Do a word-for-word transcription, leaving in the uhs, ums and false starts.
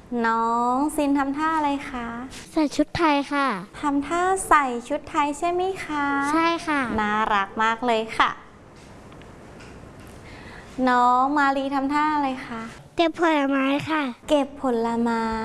น้องซินทำท่าอะไรคะใส่ชุดไทยค่ะทำท่าใส่ชุดไทยใช่ไหมคะใช่ค่ะน่ารักมากเลยค่ะน้องมาลีทำท่าอะไรคะเก็บผลไม้ค่ะเก็บผลไม้